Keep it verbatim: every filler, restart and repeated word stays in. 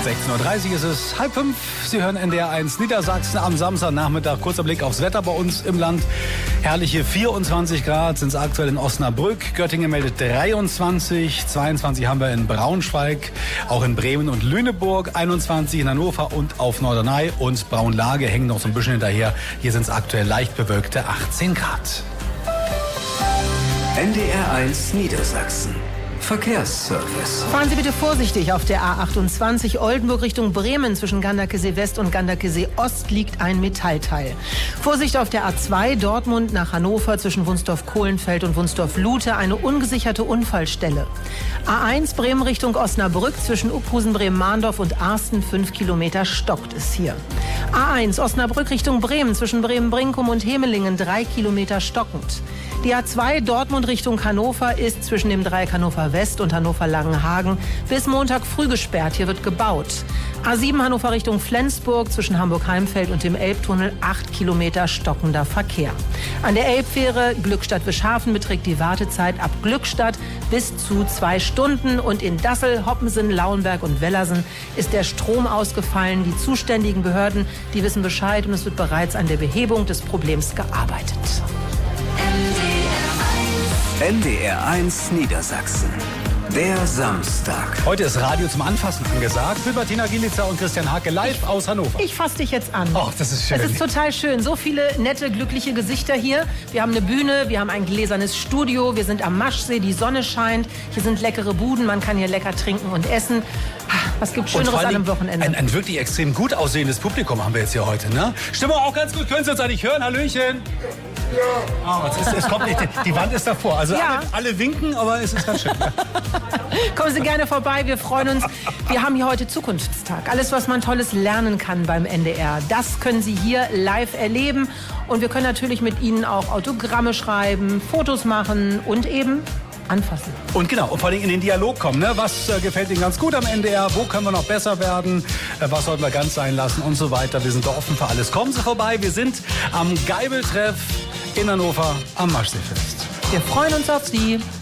sechzehn Uhr dreißig ist es, halb fünf. Sie hören N D R eins Niedersachsen am Samstagnachmittag. Kurzer Blick aufs Wetter bei uns im Land. Herrliche vierundzwanzig Grad sind es aktuell in Osnabrück. Göttingen meldet dreiundzwanzig. zweiundzwanzig haben wir in Braunschweig. Auch in Bremen und Lüneburg. einundzwanzig in Hannover und auf Norderney. Und Braunlage hängen noch so ein bisschen hinterher. Hier sind es aktuell leicht bewölkte achtzehn Grad. N D R eins Niedersachsen. Verkehrsservice. Fahren Sie bitte vorsichtig auf der A achtundzwanzig Oldenburg Richtung Bremen. Zwischen Ganderkesee West und Ganderkesee Ost liegt ein Metallteil. Vorsicht auf der A zwei Dortmund nach Hannover zwischen Wunsdorf-Kohlenfeld und Wunsdorf-Lute. Eine ungesicherte Unfallstelle. A eins Bremen Richtung Osnabrück zwischen Uphusen, Bremen-Mahndorf und Arsten. Fünf Kilometer stockt es hier. A eins Osnabrück Richtung Bremen zwischen Bremen-Brinkum und Hemelingen. Drei Kilometer stockend. Die A zwei Dortmund Richtung Hannover ist zwischen dem Dreieck Hannover West und Hannover Langenhagen bis Montag früh gesperrt. Hier wird gebaut. A sieben Hannover Richtung Flensburg zwischen Hamburg-Heimfeld und dem Elbtunnel. Acht Kilometer stockender Verkehr. An der Elbfähre Glückstadt-Wischhafen beträgt die Wartezeit ab Glückstadt bis zu zwei Stunden. Und in Dassel, Hoppensen, Lauenberg und Wellersen ist der Strom ausgefallen. Die zuständigen Behörden, die wissen Bescheid und es wird bereits an der Behebung des Problems gearbeitet. N D R eins Niedersachsen. Der Samstag. Heute ist Radio zum Anfassen angesagt. Mit Martina Gielitzer und Christian Hake live aus Hannover. Ich fasse dich jetzt an. Ach, das ist schön. Es ist total schön. So viele nette, glückliche Gesichter hier. Wir haben eine Bühne, wir haben ein gläsernes Studio, wir sind am Maschsee, die Sonne scheint. Hier sind leckere Buden, man kann hier lecker trinken und essen. Was gibt Schöneres an einem Wochenende? Ein, ein wirklich extrem gut aussehendes Publikum haben wir jetzt hier heute, ne? Stimme auch ganz gut. Können Sie uns eigentlich hören? Hallöchen. Ja. Oh, es, ist, es kommt nicht, die Wand ist davor. Also ja. alle, alle winken, aber es ist ganz schön. Kommen Sie gerne vorbei, wir freuen uns. Wir haben hier heute Zukunftstag. Alles, was man Tolles lernen kann beim N D R, das können Sie hier live erleben. Und wir können natürlich mit Ihnen auch Autogramme schreiben, Fotos machen und eben anfassen. Und genau, und vor allem in den Dialog kommen. Ne? Was äh, gefällt Ihnen ganz gut am N D R? Wo können wir noch besser werden? Äh, was sollten wir ganz sein lassen? Und so weiter. Wir sind da offen für alles. Kommen Sie vorbei. Wir sind am Geibeltreff in Hannover am Maschseefest. Wir freuen uns auf Sie.